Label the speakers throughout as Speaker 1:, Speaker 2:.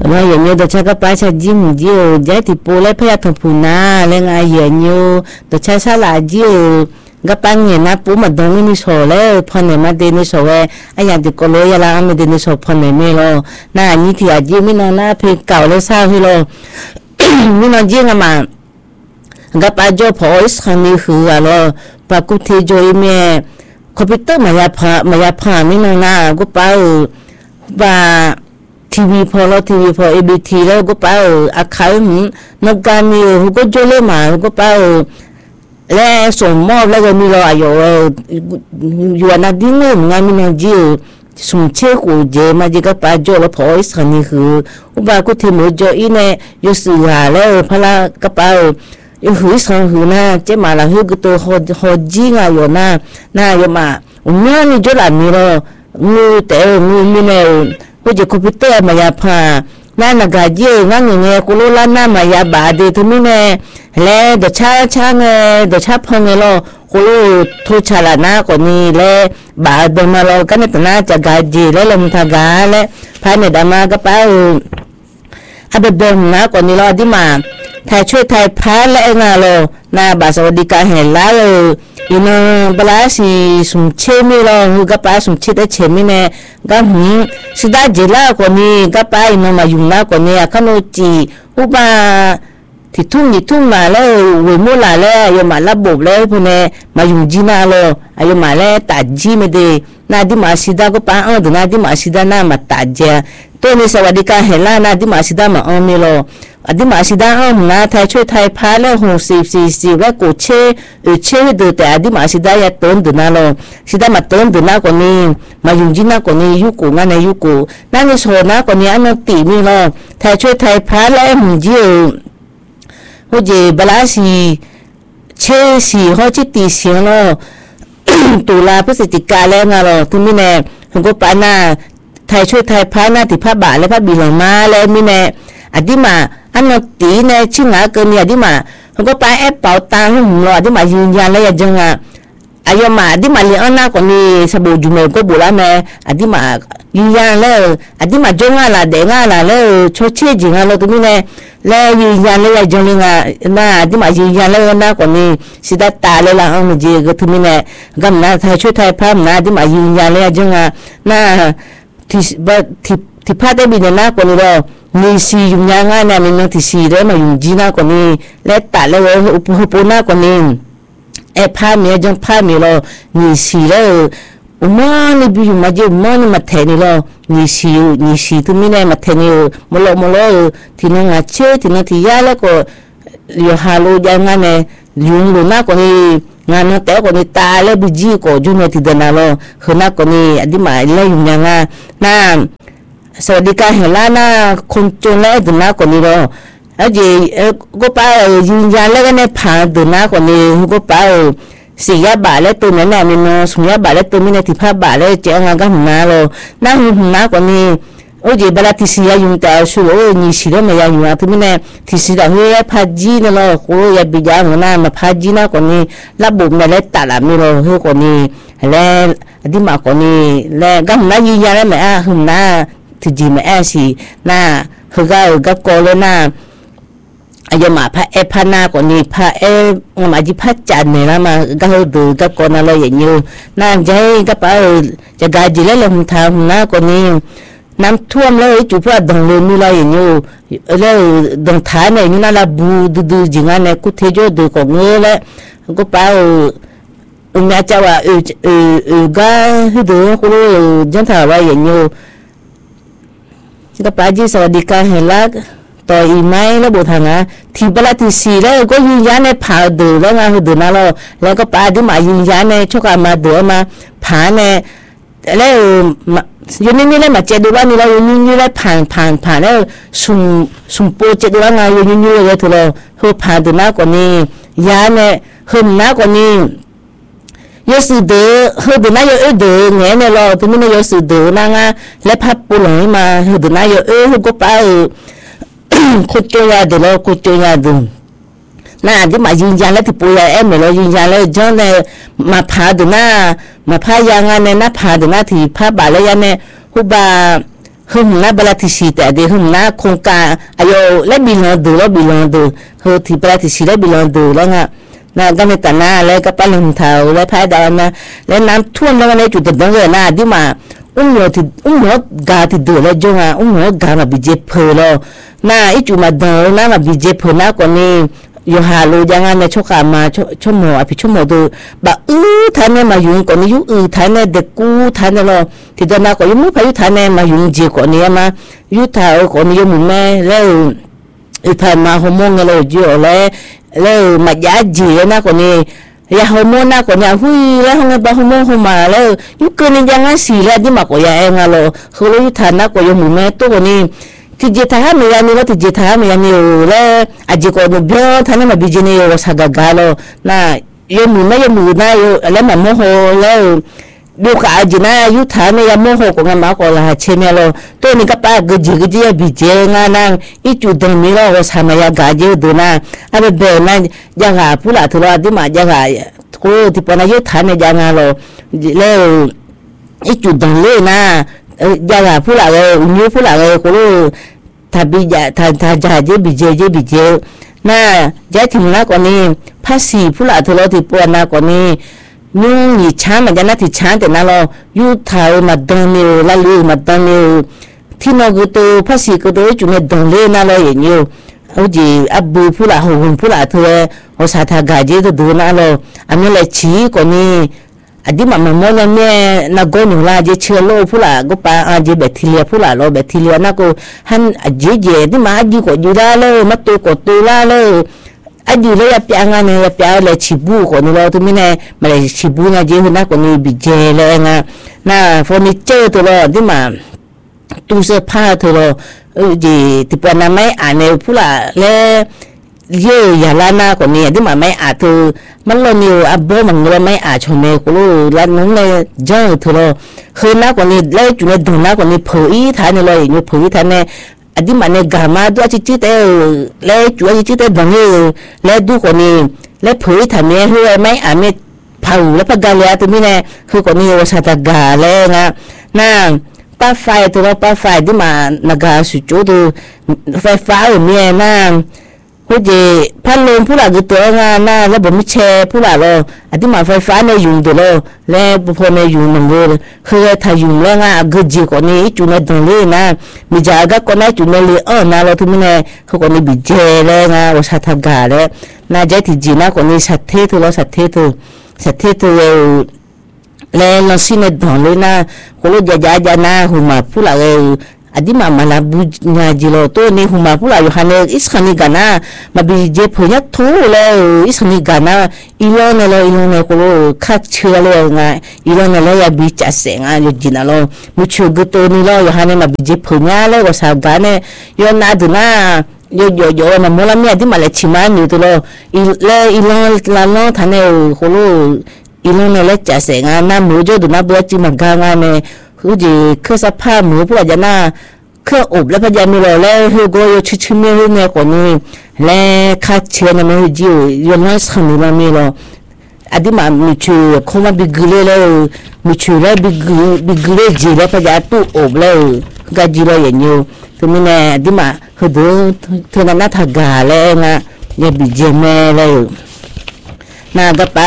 Speaker 1: mà giờ nhiều đồ cha các bà cha dìm nhiều giá thì bố lấy phải thằng phụ na lên ai giờ nhiều đồ cha sao là nhiều các bà nghe na bố mà đông như sổ lấy phần này mà đến như sổ ấy ai nhà thì có lối là anh đến như sổ phần này mới lo na như thì nhiều mình na phải cào lấy sao hi lo mình nói riêng mà các bà cho phơi sáng đi hứa lo bà cũng thấy cho mẹ computer mà phá mình na các bà và TVพอแล้ว TV พอ ABT แล้วก็ไปอาคารนักการมีก็โจเลยมาก็ไปแล้วส่งมอบแล้วก็มีเราอยู่นักดิ้งงานมีนักจีสุ่มเชื่อกูเจมาจีก็ไปโจแล้วพอสันนี่คืออุบาก็ที่มือโจอีเนี่ยยศหาแล้วพละก็ไปหือสังหือนะเจ้ามาละหือก็ตัวหอจีงอยู่นะอยู่มาเมื่อนี่โจหลังนี่เรางูแต่งูมีแนวก็จะคอมพิวเตอร์มายาพานั่นก็เยอะงั้นอย่างเงี้ยกูรู้แล้วน่ามายาบาดีทุกนี่เนี่ยแล้วเดี๋ยวช้าเงี้ยเดี๋ยวช้าพังเงี้ยเรากูรู้ทุชาลานาคนนี้แล้วบาดมาเรากันเนี่ยน่าจะกาจีแล้วลงทางการแล้วภายในดามาก็ไปอาเบเดิมนะคนนี้เราที่มาไทยช่วยไทยพาและงานเราน่าบาสวัสดิการเห็นแล้วอินบลาสีสมเชมีเราก็ไปสมเชได้เชมีเนี่ยก็สิได้เจล่าคนนี้ก็ไปอินมาอยู่น้าคนนี้ขนมจีอุบาที่ทุ่งมาแล้วเวมุลาแล้วยมาระบบแล้วพวกนี้มาอยู่จีน่าเราอายุมาแล้วตัดจีไม่ได้น่าดิมาสิได้ก็ไปดูน่าดิมาสิได้น่ามาตัดเจตัวนี้สวัสดิการเห็นแล้วน่าดิมาสิได้มามีเราดิมาสิได้นะไทยช่วยไทยพาแล้ว60แล้วกูเชื่อดูแต่ดิมาสิได้ยาต้นดูน่าเราสิได้มาต้นดูน่าคนนี้มาอยู่จีน่าคนนี้ยุกูงั้นในยุกูนั่นนี่โซน่าคนนี้อันนั้นตีมีเราไทยช่วยไทยพาแล้วจีโอ้เจบลาสีเชื่อสีเขาจิตตีเสียงเราตุลาพฤศจิกาแล้วงานเราทุกมิแน่ผมก็ปานาไทยช่วยไทยพานาติภาบาและพระบิลมาแล้วมิแน่อดีมาอันนั้นตีในชื่องาเกินเนี่ยอดีมาผมก็ไปแอปเป่าตังค์ผมรออดีมายืนยันแล้วอย่างจังอ่ะอายมาอดีมาเลี้ยงหน้าคนนี้สบู่จุ่มก็บุระแม่อดีมายืนยันแล้วอดีมาจงงานละเด็กงานละแล้วช่วยเชื่อจริงอ่ะเราทุกมิแน่แล้วยืนยันแล้วอย่างจังเลยอ่ะน่าอดีมายืนยันแล้วหน้าคนนี้สิได้ตาเลยละมันจีก็ทุกมิแน่ก็น่าไทยช่วยไทยพานะอดีมายืนยันแล้วอย่างจังอ่ะน่าที่พาได้บินหน้าคนนี้เรามีสียุ่งยากง่ายนะมีน้องที่สีได้มาอยู่จีน่าคนนี้และตัดแล้วอุปหน้าคนนี้พามีจังพามีเรามีสีแล้วมันนี่บิวมาเจอมันนี่มาเทนี่เรามีสีทุกมินเนี่ยมาเทนี่มโลที่นั่งอาเชที่นั่งที่ยาแล้วก็อยู่ฮาโลยังไงเนี่ยยุ่งหน้าคนนี้งานนั้นแต่คนนี้ตายแล้วบิจีก็จุ่มที่เดินน่ะเราคือหน้าคนนี้อดีมาแล้วยุ่งยังไงน่าสวัสดิการเห็นแล้วน่าคนจนแล้วเดินหน้าคนนี้เราก็ไปยืนยันแล้วก็ในผ่านเดินหน้าคนนี้ก็ไป4 บาทแล้วตัวนั้นน่ะมีน้อง2 บาทแล้วตัวนี้ในที่5 บาทแล้วเจ้างานก็หัวหน้าเรานั่งหัวหน้าคนนี้โอ้ยเวลาที่เสียยุ่งแต่สุดโอ้ยนี่สิแล้วไม่ยังอยู่อ่ะที่นี่ที่เสียเฮ้ยพัดจีนเราโอ้ยบิจารณ์นะมาพัดจีน่ะคนนี้ระบบไม่ได้ตัดละไม่เราเฮ้ยคนนี้แล้วที่มาคนนี้แล้วก็หัวหน้ายืนยันแล้วไม่หัวหน้าที่จีไม่สิน่ะคือก็โกเลยน่ะอายุมาพระพนาคนนี้พระมาจีพระจันเนี่ยนะมาก็ดูก็คนอะไรอย่างนี้น่าจะก็ไปจะกาจีแล้วลงทางนะคนนี้น้ำท่วมเลยจุดพระดังเลยมีอะไรอย่างนี้แล้วดังท้ายเนี่ยนี่น่าละบูดูจริงๆเนี่ยกุเทโจดูของเงี้ยแล้วก็ไปแม่เจ้าว่าก็ให้ดูก็รู้จังถามว่าอย่างนี้ก็ไปจีสวัสดิการเห็นแล้วต่ออีไม้แล้วบุตรนะที่เวลาที่สี่แล้วก็ยืนยันในผ่าดูแล้วงานดูนะเราแล้วก็ป้าที่มายืนยันในชกมาดูมาผ่าในแล้วยูนี่แล้วมาเจดูว่านี่เรายูนี่แล้วผ่านแล้วสุ่มปูเจดูว่างานยูนี่เลยทุกเราคือผ่าดูนะกว่านี้ยาเนี่ยคือนะกว่านี้ยศเดือคือดูนะยศเดือเงี้ยเนี่ยเราที่นี่ยศเดือนะงาและพับปูหลงมาคือดูนะยศคือก็ไปคุยยาดูแล้วคุยยาดูน่าที่มายืนยันแล้วที่ปุยเรายืนยันแล้วจนเนี่ยมาพาดูหน้ามาพายางานเนี่ยน่าพาดูหน้าที่พาบาลแล้วยันเนี่ยฮุบา humna balatishita de humna konka ayo le bilando ho ti balatishita bilando la nga na gane tana le ka palum thau le phai da na le nam thuan la ne chu de dong na di ma umyo ga ti do le jonga umyo ga ma bije phelo na ichu ma do na ma bije phona ko ni yo halu jangan na choka ma chomo api chomo do ba thane ma yung ko ni yu thane de ku thane lo ti da na ko yu mu pa yu thane ma yung je ko ni ma yu tha ko ni yu mu me le pa ma homo ngelo jo le ma ja ji na ko ni ya homo na ko nya hui le hong ba homo homa le yu ko ni jangan si la di ma ko ya ngalo kholo yu thana ko yu mu me to ko ni tije tha me ya ni lo tije tha me ya ni le aji ko no byo thane ma bijini yo saga galo na yo mu na yo le ma mo ho le bu ka aji na yu tha me ya mo ho ko nga ma ko la che me lo to ni ka pa ge ji ya bije nga na I chu dong mi lo sa ma ya ga je do na abe be na ja ga pu la thlo di ma ja ga ko ti pa na yu tha me ja nga lo le I chu dong le na ja ga pu la ge nyu pu la ge ko lo tabi ja ja je bije na ja thi na ko ni phasi pu la thlo ti po na ko ni nung ni chama jana ti chante na lo yu thao ma dong ni la lu ma dong ni thi no gu to phasi ko do chu ne dong le na lo yin yu au ji abu pu la ho pu la thwe o sa tha ga je do na lo ame le chi ko ni adi ma mo na me na go ni la je che lo pu la go pa a je bacteria pu la lo bacteria na ko han je di ma ji ko ju la lo ma to ko to la lo adi le ya pianga ne ya pia le chibu ko ni lo to mine ma le chibu na je na ko ni bi je le na furniture to lo di ma tu se pa to lo ji ti pa na mai ane pula le ye ya la na ko ni di ma mai a to man lo ni abo man lo mai a chome ko lo la no le jo to lo he na ko ni le ju ne do na ko ni pho I tha ne lo ni pho I tha ne adi mane gama do chi chi te le chu chi te dang le du ko ni le phui tha me hu mai a me phau le pa ga le to mi ne hu ko ni wa sa ta ga le na pa fai to pa fai di ma na ga su chu do fa fa o mi na hu je pa lo pu la ge to na le bo mi che pu la lo adi ma fa fa ne yung do lo le bo pho ne yung no go hu tha yung le nga ge ji ko ni chu ne dong le na mi ja ga ko na chu ne le na lo tu mi ne hu ko ni bi je le nga o sa tha ga le na je ti ji na ko ni sa the to le no si ne dong le na ko lo ja na hu ma pu la ge adi ma mala bu nya ji lo to ni hu ma pu la yo hane is khani ga na ma bi je pho ya tho le is khani ga na ilo ne ko lo kha chhe lo nga ilo ne lo ya bi cha se nga yo ji na lo mu chu gu to ni lo yo hane ma bi je pho nya le ko sa ga ne yo na du na yo ma mo la mi adi ma le chi ma ni to lo ilo la lo tha ne ko lo ilo ne le cha se nga na mu jo du na bu chi ma ga nga ne hu ji ke sa pha mu pu ja na ke ob le pa ja mi lo le hu go yo chi mi hu ne ko ni le kha che na me ji yo na sa ni ma mi lo adi ma mi chu ko ma bi gule le mi chu le bi gule ji le pa ja tu ob le ga ji lo ye nyu to mi ne adi ma hu do to na tha ga le nga ye bi je me le na ga pa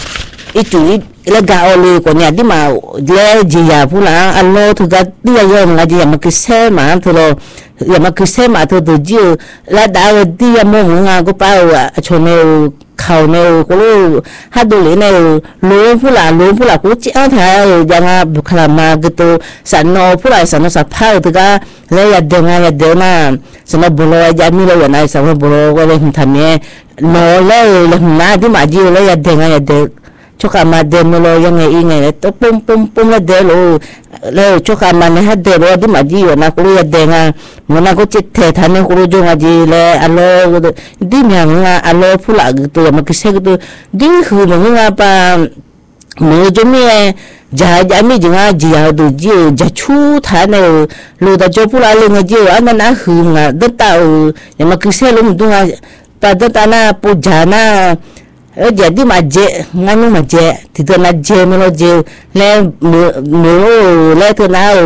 Speaker 1: itu le ga ole ko nya di ma le ji ya pu la allo thu ga ti ya yo nga ji ya ma ki se ma to lo ya ma ki se ma to do ji la da di ya mo nga go pa wa cho ne khao ne ko lo ha do le ne lo pu la ko chi a tha ya nga bu khala ma ga to san no pu la san no sa pha to ga le ya de na san no bo lo ya mi lo ya na sa bo lo ko le tha me no le na di ma ji le ya de choka ma de mo lo yang e nge to pum la de lo le choka ma ne ha de lo di ma ji yo na ko ya de nga mo na ko chit the tha ne ko jo nga ji le alo di nya nga alo phula to ma ki se to di hu nga pa mo jo mi ja mi ji nga ji ya do ji ja chu tha ne lo da jo phula le nga ji an na hu nga de ta ya ma ki se lo mu nga pa de ta na pu ja na jadi maje nganu maje tidak maje melo je le le tu na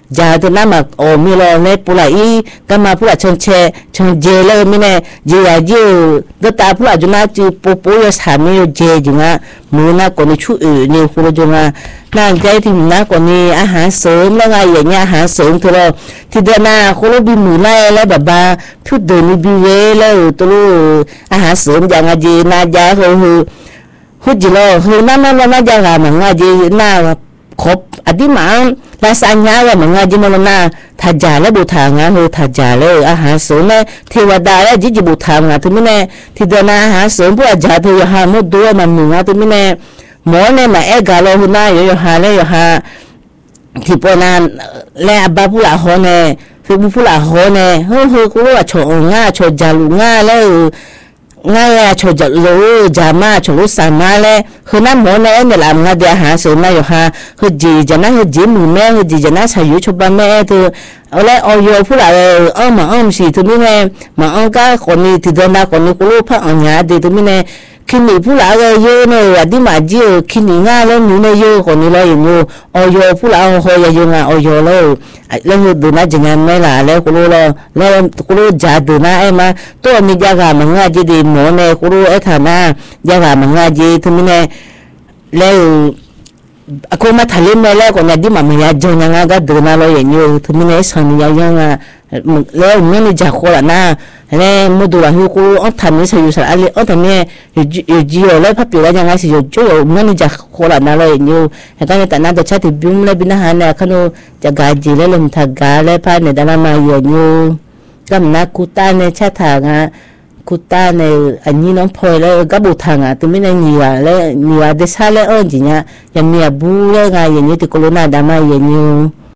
Speaker 1: จาตัวนั้นมาโอมีเราในปุระอีก็มาปุระชนเชชนเจเลยไม่แน่เจียจีตัวตาปุระจุน่าจีปูปูยสามีเจจุงะมือน่าคนนี้ชูนี่คุณจุงะน่าใจที่น่าคนนี้อาหารเสริมแล้วไงอย่างเงี้ยอาหารเสริมตัวเราที่เดินหน้าคนเราบิมือไล่แล้วแบบว่าพูดเดินบิเวแล้วตัวอาหารเสริมอย่างไงจีน่าใจคือพูดจีเราคือน่าจะงานเหมือนไงจีน่าครบอดีมาลาซานยาว่ามันงาจิมลนาถ้าจ่าแล้วบุทางาเฮถ้าจ่าแล้วอาหารเสริมเนี่ยเทวดาแล้วจิบุทางาทุกมิเน่ที่เดินอาหารเสริมพวกจ่าเทวหามุดด้วยมันมึงาทุกมิเน่หมอเนี่ยมากาโลหุนาอยู่หาเลยอยู่หาที่ปนันแล้วบาปุระหอเนี่ยฟิบุปุระหอเนี่ยเฮ้ยกูว่าโชงาโชจาลุงาแล้วง่ายโชจะรู้จามาโชรู้สามาเลยคือนั่นหมอเนี่ยเนี่ยละงาเดียหาเสริมนะอยู่ฮะคือจีจะนั่งคือจีมือแม่คือจีจะนั่งใช้ยุชบแม่ตัวเอาเลยเอาโยผู้หลานมาสิตัวนี้ไงมาก็คนนี้ที่เดินหน้าคนนี้กูรู้พักอันยาดีตัวนี้ไงคินีผู้หลานเยอะเนี่ยอดีมาจีคินีง่ายแล้วหนูเนี่ยเยอะคนนี้เลยอยู่เอาโยผู้หลานเขาอย่าอยู่งาเอาโยแล้วดูน่าจะงานไม่ละแล้วกูรู้แล้วกูรู้จัดดูน่าไอ้มาตัวมียากามันง่ายจีดีหมอเนี่ยกูรู้ไอ้ฐานะยากามันง่ายจีทุกมิเนี่ยแล้วaku mah thalim mela ko ngadi ma ya jona nga ga dona lo yenyo thumine sani ya nga le ngani ja khola na le modula hu ko on thami sa yu sa ale on thami ji yo le phapi la nga si yo jo ngani ja khola na lo yenyo ta ta na da cha ti bim le bina ha na khano ja ga ji le lum tha ga le pha ne da ma yenyo kam na ku ta ne cha tha ngaกูตาในอันนี้น้องพลอยแล้วก็บุทางอ่ะตัวไม่ในนีว่าแล้วนีว่าเดซ่าแล้วอ้อนจริงอ่ะยังมีบูแล้วไงอย่างนี้ติโคโรนาดามาอย่างนี้